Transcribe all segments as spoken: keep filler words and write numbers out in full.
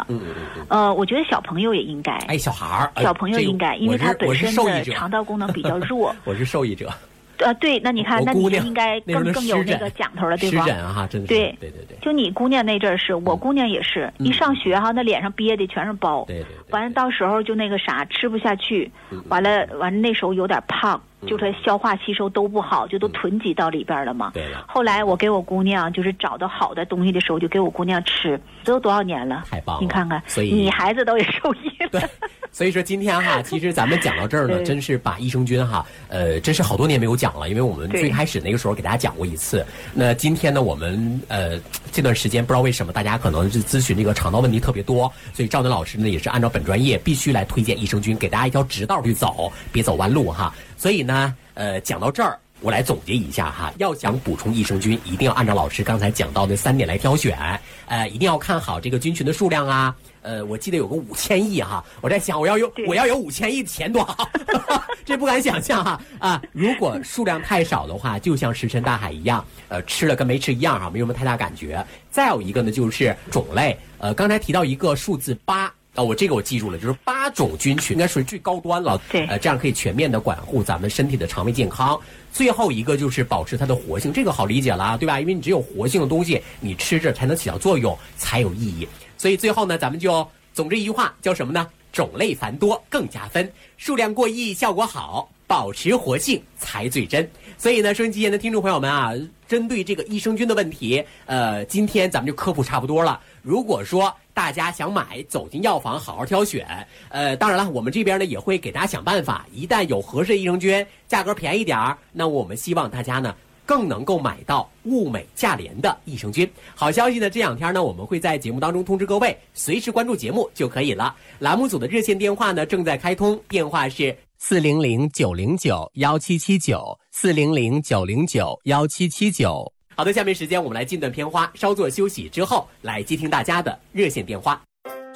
的。嗯嗯嗯。呃，我觉得小朋友也应该。 哎，小孩儿， 小朋友应该，因为他本身的肠道功能比较弱。 我是受益者。 呃，对，那你看，那你应该更更有那个讲头了，对吧？ 湿疹啊，真的是。 对对对对。 就你姑娘那阵儿是，我姑娘也是，一上学哈，那脸上憋的全是包。 对对。 完了，到时候就那个啥，吃不下去，完了完了，那时候有点胖。就是消化吸收都不好，就都囤积到里边了嘛。 对了。 后来我给我姑娘就是找到好的东西的时候，就给我姑娘吃，这都多少年了？ 太棒了！ 你看看， 所以你孩子都也受益了。 对，所以说今天哈，其实咱们讲到这儿呢，真是把益生菌哈，呃，真是好多年没有讲了，因为我们最开始那个时候给大家讲过一次。那今天呢，我们呃这段时间不知道为什么大家可能是咨询这个肠道问题特别多，所以赵楠老师呢也是按照本专业必须来推荐益生菌，给大家一条直道去走，别走弯路哈。所以呢。呃，讲到这儿，我来总结一下哈。要想补充益生菌，一定要按照老师刚才讲到的三点来挑选。呃，一定要看好这个菌群的数量啊。呃，我记得有个五千亿哈，我在想我要有我要有五千亿的钱多好，这不敢想象哈啊！如果数量太少的话，就像石沉大海一样，呃，吃了跟没吃一样哈，没有什么太大感觉。再有一个呢，就是种类，呃，刚才提到一个数字八。啊、哦，我这个我记住了，就是八种菌群，应该属于最高端了。 对， 呃，这样可以全面的管护咱们身体的肠胃健康。最后一个就是保持它的活性，这个好理解了，对吧？因为你只有活性的东西，你吃着才能起到作用，才有意义。所以最后呢，咱们就总之一句话，叫什么呢？种类繁多更加分，数量过亿效果好，保持活性才最真。所以呢，收音机前的听众朋友们啊，针对这个益生菌的问题，呃，今天咱们就科普差不多了。如果说大家想买，走进药房好好挑选。呃，当然了，我们这边呢也会给大家想办法。一旦有合适的益生菌，价格便宜点儿，那我们希望大家呢更能够买到物美价廉的益生菌。好消息呢，这两天呢我们会在节目当中通知各位，随时关注节目就可以了。栏目组的热线电话呢正在开通，电话是四零零九零九幺七七九四零零九零九幺七七九。好的，下面时间我们来进段片花，稍作休息之后来接听大家的热线电话。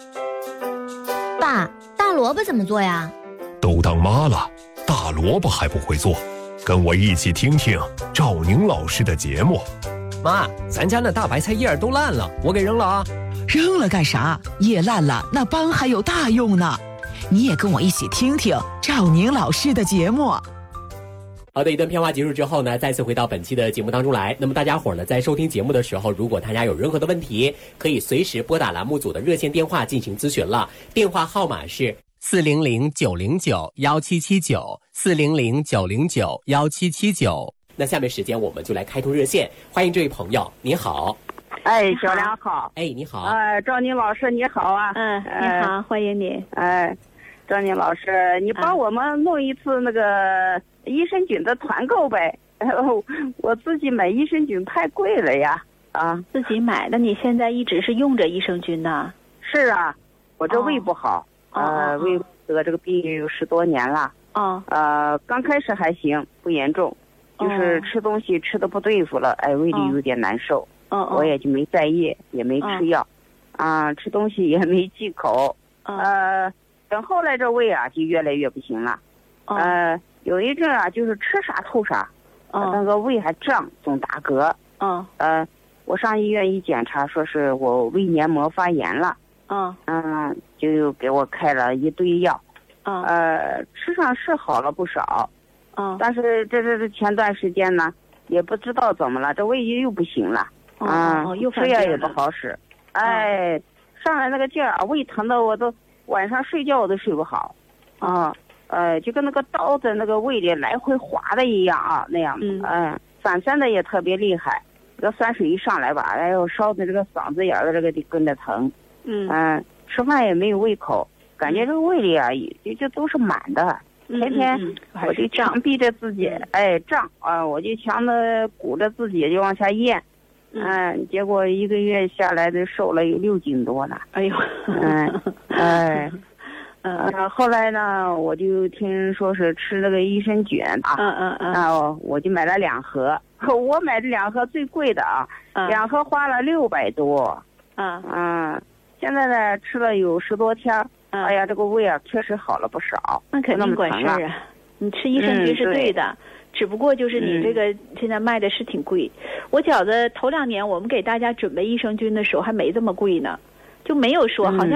爸，大萝卜怎么做呀？ 都当妈了，大萝卜还不会做？跟我一起听听赵宁老师的节目。 妈，咱家那大白菜叶都烂了，我给扔了啊。 扔了干啥？叶烂了，那帮还有大用呢。你也跟我一起听听赵宁老师的节目。 好的，一段片花结束之后呢，再次回到本期的节目当中来。那么大家伙呢，在收听节目的时候，如果大家有任何的问题，可以随时拨打栏目组的热线电话进行咨询了。电话号码是四零零九零九幺七七九四零零九零九幺七七九。那下面时间我们就来开通热线，欢迎这位朋友，你好。 哎，小梁好。 哎，你好。 哎，赵宁老师你好啊。 嗯，你好，欢迎你。 哎，赵宁老师，你帮我们弄一次那个益生菌的团购呗。我自己买益生菌太贵了呀。啊， 自己买？那你现在一直是用着益生菌呢？ 是啊，我这胃不好， 哦、 呃，胃得这个病有十多年了。 哦。 呃，刚开始还行，不严重，就是吃东西吃的不对付了，哎，胃里有点难受。 哦。 我也就没在意，也没吃药，啊，吃东西也没忌口。呃，等后来这胃啊就越来越不行了。呃，有一阵啊，就是吃啥吐啥，那个胃还胀，总打嗝。 嗯。 呃，我上医院一检查，说是我胃黏膜发炎了。 嗯。 嗯，就给我开了一堆药。 嗯。 呃，吃上是好了不少。 嗯。 但是这这这前段时间呢，也不知道怎么了，这胃又不行了。 啊、 嗯，又吃药也不好使。哎，上来那个劲儿，胃疼的我都晚上睡觉我都睡不好。啊。呃，就跟那个刀在那个胃里来回划的一样啊，那样。 嗯。 嗯，反酸的也特别厉害，这个酸水一上来吧，哎呦，烧的这个嗓子眼儿的这个得跟着疼。 嗯。 嗯，吃饭也没有胃口，感觉这个胃里啊，就就都是满的，天天我就强逼着自己，哎，胀啊，我就强的鼓着自己就往下咽。嗯，结果一个月下来的瘦了有六斤多呢。 哎呦。 嗯。哎。呃，后来呢，我就听说是吃那个益生菌啊， 嗯嗯嗯， 啊，我就买了两盒，我买的两盒最贵的啊， 嗯、 两盒花了六百多， 嗯嗯，现在呢吃了有十多天， 嗯、 哎呀，这个胃啊确实好了不少， 那肯定管事儿啊，你吃益生菌是对的。嗯，只不过就是你这个现在卖的是挺贵，嗯、我觉得头两年我们给大家准备益生菌的时候还没这么贵呢，就没有说好像。